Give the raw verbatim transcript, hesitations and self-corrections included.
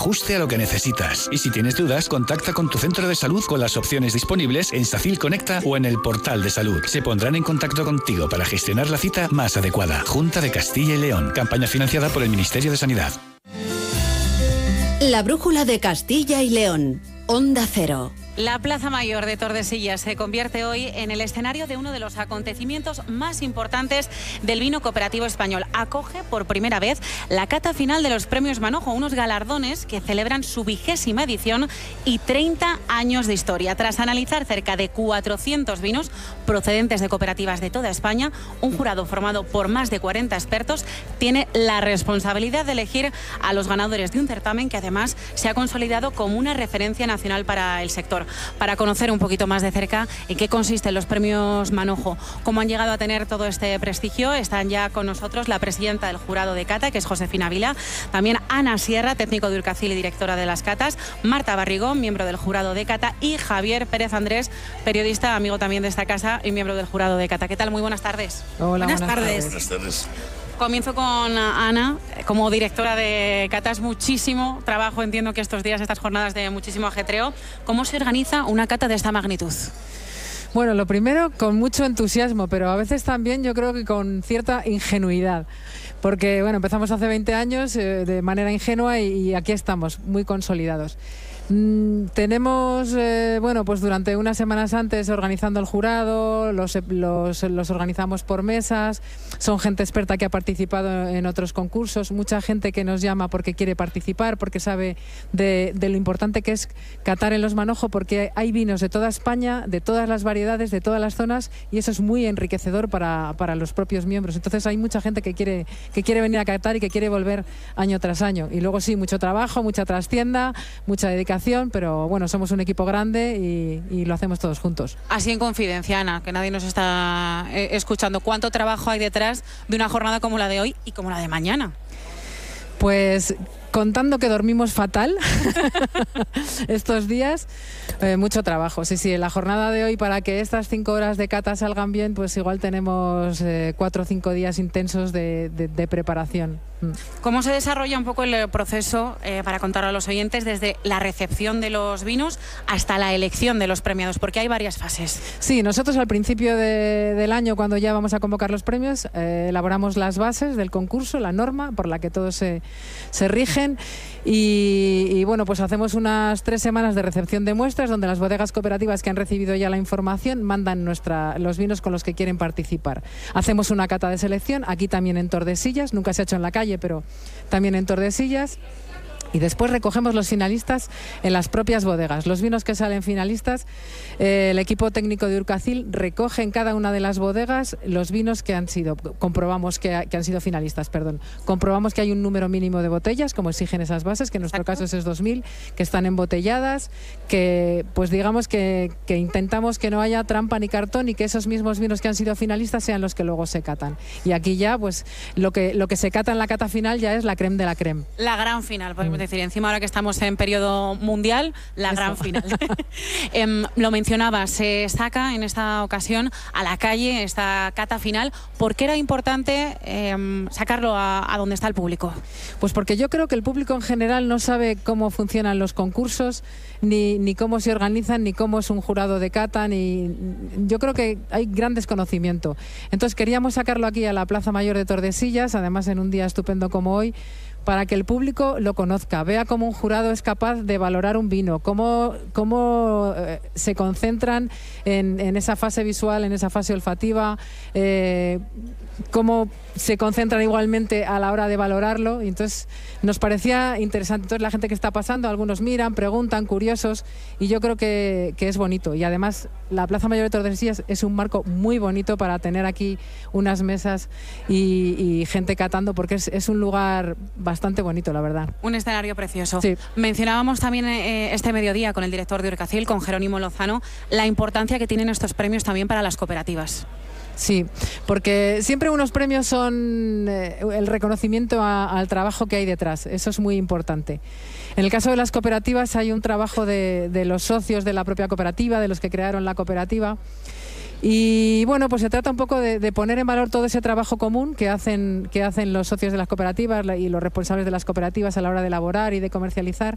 ajuste a lo que necesitas. Y si tienes dudas, contacta con tu centro de salud con las opciones disponibles en Safil Conecta o en el portal de salud. Se pondrán en contacto contigo para gestionar la cita más adecuada. Junta de Castilla y León. Campaña financiada por el Ministerio de Sanidad. La brújula de Castilla y León. Onda Cero. La Plaza Mayor de Tordesillas se convierte hoy en el escenario de uno de los acontecimientos más importantes del vino cooperativo español. Acoge por primera vez la cata final de los Premios Manojo, unos galardones que celebran su vigésima edición y treinta años de historia. Tras analizar cerca de cuatrocientos vinos procedentes de cooperativas de toda España, un jurado formado por más de cuarenta expertos tiene la responsabilidad de elegir a los ganadores de un certamen que además se ha consolidado como una referencia nacional para el sector. Para conocer un poquito más de cerca en qué consisten los Premios Manojo, cómo han llegado a tener todo este prestigio, están ya con nosotros la presidenta del jurado de cata, que es Josefina Vila, también Ana Sierra, técnico de Urcacil y directora de las catas, Marta Barrigón, miembro del jurado de cata, y Javier Pérez Andrés, periodista, amigo también de esta casa y miembro del jurado de cata. ¿Qué tal? Muy buenas tardes. Hola, buenas, buenas tardes. tardes. Buenas tardes. Comienzo con Ana, como directora de catas, muchísimo trabajo, entiendo que estos días, estas jornadas de muchísimo ajetreo. ¿Cómo se organiza una cata de esta magnitud? Bueno, lo primero, con mucho entusiasmo, pero a veces también yo creo que con cierta ingenuidad. Porque, bueno, empezamos hace veinte años eh, de manera ingenua y, y aquí estamos, muy consolidados. Mm, tenemos, eh, bueno, pues durante unas semanas antes organizando el jurado, los, los, los organizamos por mesas, son gente experta que ha participado en otros concursos, mucha gente que nos llama porque quiere participar, porque sabe de, de lo importante que es catar en los Manojo, porque hay vinos de toda España, de todas las variedades, de todas las zonas, y eso es muy enriquecedor para, para los propios miembros. Entonces hay mucha gente que quiere, que quiere venir a catar y que quiere volver año tras año. Y luego sí, mucho trabajo, mucha trastienda, mucha dedicación, pero bueno, somos un equipo grande y, y lo hacemos todos juntos. Así en confidencia, Ana, que nadie nos está eh, escuchando, ¿cuánto trabajo hay detrás de una jornada como la de hoy y como la de mañana? Pues contando que dormimos fatal estos días, eh, mucho trabajo. Sí, sí, en la jornada de hoy, para que estas cinco horas de cata salgan bien, pues igual tenemos eh, cuatro o cinco días intensos de, de, de preparación. ¿Cómo se desarrolla un poco el proceso, eh, para contar a los oyentes, desde la recepción de los vinos hasta la elección de los premiados? Porque hay varias fases. Sí, nosotros al principio de, del año, cuando ya vamos a convocar los premios, eh, elaboramos las bases del concurso, la norma por la que todos se, se rigen. Y, y bueno, pues hacemos unas tres semanas de recepción de muestras donde las bodegas cooperativas que han recibido ya la información mandan nuestra, los vinos con los que quieren participar. Hacemos una cata de selección, aquí también en Tordesillas, nunca se ha hecho en la calle, pero también en Tordesillas. Y después recogemos los finalistas en las propias bodegas. Los vinos que salen finalistas, eh, el equipo técnico de Urcacil recoge en cada una de las bodegas los vinos que han sido, comprobamos que, que han sido finalistas, perdón. Comprobamos que hay un número mínimo de botellas, como exigen esas bases, que en nuestro Exacto. caso es dos mil, que están embotelladas, que pues digamos que, que intentamos que no haya trampa ni cartón y que esos mismos vinos que han sido finalistas sean los que luego se catan. Y aquí ya, pues lo que, lo que se cata en la cata final ya es la creme de la creme. La gran final, podemos decir, encima ahora que estamos en periodo mundial, la Eso. gran final. eh, lo mencionaba, se saca en esta ocasión a la calle esta cata final. ¿Por qué era importante eh, sacarlo a, a donde está el público? Pues porque yo creo que el público en general no sabe cómo funcionan los concursos, ni, ni cómo se organizan, ni cómo es un jurado de cata, ni yo creo que hay gran desconocimiento. Entonces queríamos sacarlo aquí a la Plaza Mayor de Tordesillas, además en un día estupendo como hoy, para que el público lo conozca, vea cómo un jurado es capaz de valorar un vino, cómo, cómo eh, se concentran en, en esa fase visual, en esa fase olfativa, eh, cómo se concentran igualmente a la hora de valorarlo. Y entonces nos parecía interesante. Entonces la gente que está pasando, algunos miran, preguntan, curiosos, y yo creo que, que es bonito. Y además la Plaza Mayor de Tordesillas es un marco muy bonito para tener aquí unas mesas y, y gente catando, porque es, es un lugar bastante bonito, la verdad. Un escenario precioso. Sí. Mencionábamos también eh, este mediodía con el director de Urcacil, con Jerónimo Lozano, la importancia que tienen estos premios también para las cooperativas. Sí, porque siempre unos premios son eh, el reconocimiento a, al trabajo que hay detrás, eso es muy importante. En el caso de las cooperativas hay un trabajo de, de los socios de la propia cooperativa, de los que crearon la cooperativa. Y bueno, pues se trata un poco de, de poner en valor todo ese trabajo común que hacen, que hacen los socios de las cooperativas y los responsables de las cooperativas a la hora de elaborar y de comercializar,